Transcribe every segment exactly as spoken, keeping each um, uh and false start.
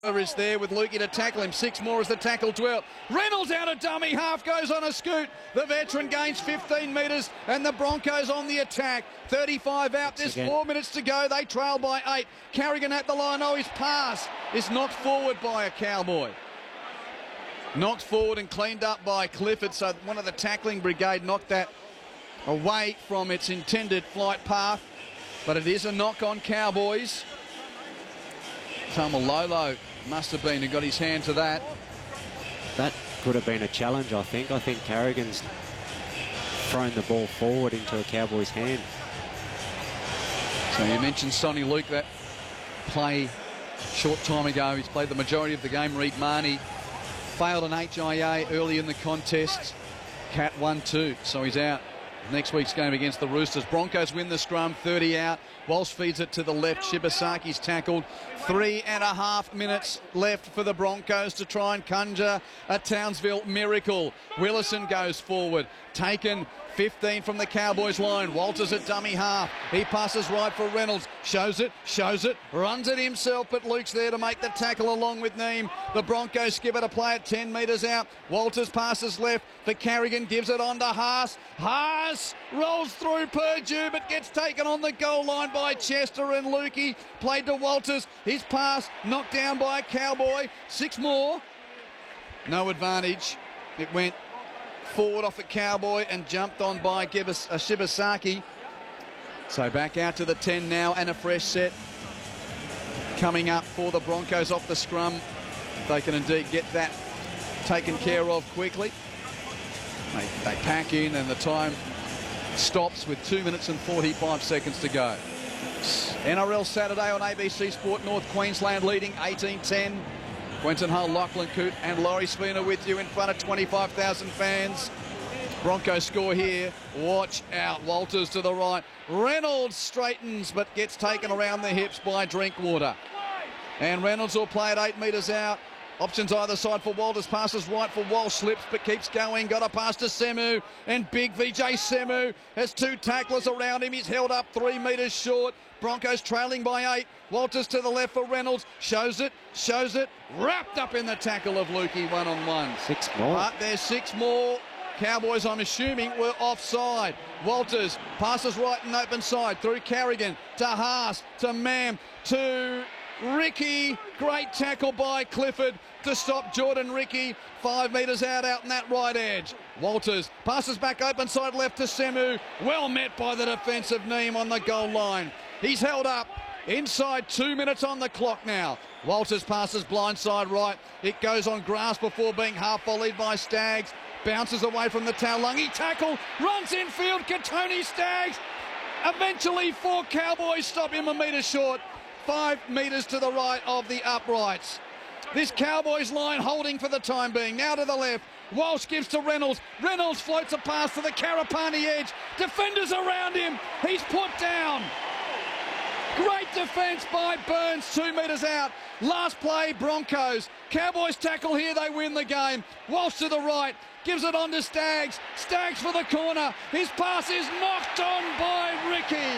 Is there with Lukey to tackle him. Six more as the tackle twelve. Reynolds out of dummy half, goes on a scoot. The veteran gains fifteen metres and the Broncos on the attack. thirty-five out, there's four minutes to go. They trail by eight. Carrigan at the line. Oh, his pass is knocked forward by a Cowboy. Knocked forward and cleaned up by Clifford. So one of the tackling brigade knocked that away from its intended flight path. But it is a knock on Cowboys. Tamalolo must have been who got his hand to that. That could have been a challenge, I think. I think Carrigan's thrown the ball forward into a Cowboy's hand. So you mentioned Sonny Luke, that play short time ago. He's played the majority of the game. Reed Marnie failed an H I A early in the contest. Cat one two, so he's out. Next week's game against the Roosters. Broncos win the scrum, thirty out. Walsh feeds it to the left. Shibasaki's tackled. Three and a half minutes left for the Broncos to try and conjure a Townsville miracle. Willison goes forward. Taken fifteen from the Cowboys line. Walters at dummy half. He passes right for Reynolds. Shows it, shows it, runs it himself, but Luke's there to make the tackle along with Neem. The Broncos skipper to play it ten metres out. Walters passes left for Carrigan, gives it on to Haas. Haas rolls through Purdue, but gets taken on the goal line by Chester and Lukey. Played to Walters. His pass knocked down by a Cowboy. Six more. No advantage. It went forward off a Cowboy and jumped on by Gibas, uh, Shibasaki. So back out to the ten now and a fresh set coming up for the Broncos off the scrum. They can indeed get that taken care of quickly. They, they pack in and the time stops with two minutes and forty-five seconds to go. N R L Saturday on A B C Sport. North Queensland leading eighteen ten. Quentin Hull, Lachlan Coote and Laurie Spina with you in front of twenty-five thousand fans. Broncos score here. Watch out. Walters to the right. Reynolds straightens but gets taken around the hips by Drinkwater. And Reynolds will play at eight metres out. Options either side for Walters. Passes right for Walsh. Slips but keeps going. Got a pass to Semu. And big V J Semu has two tacklers around him. He's held up three metres short. Broncos trailing by eight. Walters to the left for Reynolds. Shows it. Shows it. Wrapped up in the tackle of Lukey one-on-one. Six more. But there's six more. Cowboys, I'm assuming, were offside. Walters passes right and open side through Carrigan to Haas to Mam to Ricky. Great tackle by Clifford to stop Jordan Ricky. Five metres out, out in that right edge. Walters passes back open side left to Semu. Well met by the defensive Neem on the goal line. He's held up. Inside two minutes on the clock now. Walters passes blindside right. It goes on grass before being half volleyed by Staggs. Bounces away from the Taulungi tackle. Runs infield. Katoni Staggs. Eventually four Cowboys stop him a metre short. Five metres to the right of the uprights. This Cowboys line holding for the time being. Now to the left. Walsh gives to Reynolds. Reynolds floats a pass to the Karapani edge. Defenders around him. He's put down. Great defence by Burns, two metres out. Last play, Broncos. Cowboys tackle here, they win the game. Walsh to the right, gives it on to Staggs. Staggs for the corner. His pass is knocked on by Ricky.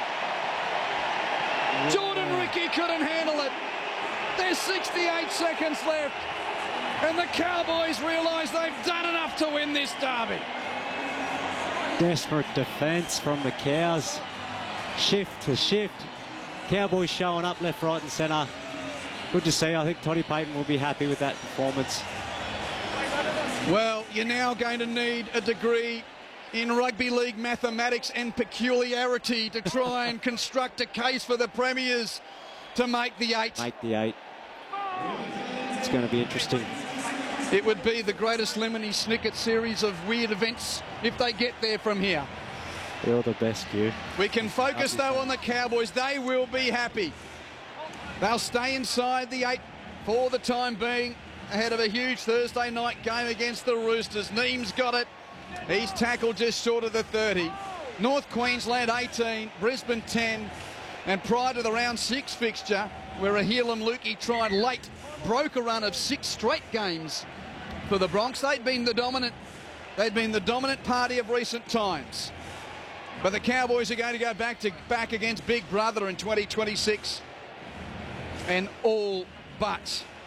Jordan Ricky couldn't handle it. There's sixty-eight seconds left. And the Cowboys realise they've done enough to win this derby. Desperate defence from the Cows. Shift to shift. Cowboys showing up left, right and centre. Good to see. I think Toddy Payton will be happy with that performance. Well, you're now going to need a degree in rugby league mathematics and peculiarity to try and construct a case for the Premiers to make the eight. Make the eight. It's going to be interesting. It would be the greatest Lemony Snicket series of weird events if they get there from here. You're the best, you. We can focus, though, on the Cowboys. They will be happy. They'll stay inside the eight for the time being ahead of a huge Thursday night game against the Roosters. Neem's got it. He's tackled just short of the thirty. North Queensland eighteen, Brisbane ten. And prior to the round six fixture, where Ahilam Lukey tried late, broke a run of six straight games for the Bronx. They'd been the dominant, they'd been the dominant party of recent times. But the Cowboys are going to go back to back against Big Brother in twenty twenty-six. And all but